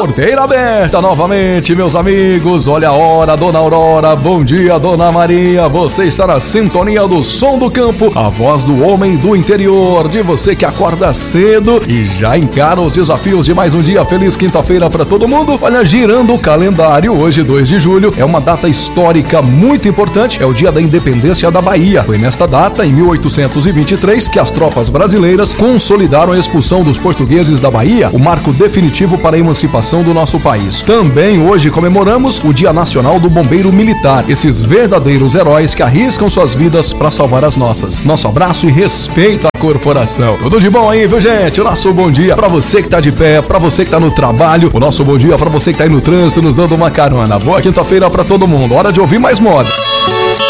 Porteira aberta novamente, meus amigos. Olha a hora, Dona Aurora. Bom dia, Dona Maria. Você está na sintonia do Som do Campo, a voz do homem do interior, de você que acorda cedo e já encara os desafios de mais um dia. Feliz quinta-feira para todo mundo. Olha, girando o calendário, hoje 2 de julho, é uma data histórica muito importante. É o dia da independência da Bahia. Foi nesta data, em 1823, que as tropas brasileiras consolidaram a expulsão dos portugueses da Bahia, o marco definitivo para a emancipação do nosso país. Também hoje comemoramos o Dia Nacional do Bombeiro Militar, esses verdadeiros heróis que arriscam suas vidas para salvar as nossas. Nosso abraço e respeito à corporação. Tudo de bom aí, viu, gente? O nosso bom dia para você que tá de pé, para você que tá no trabalho, o nosso bom dia para você que tá aí no trânsito nos dando uma carona. Boa quinta-feira para todo mundo. Hora de ouvir mais moda.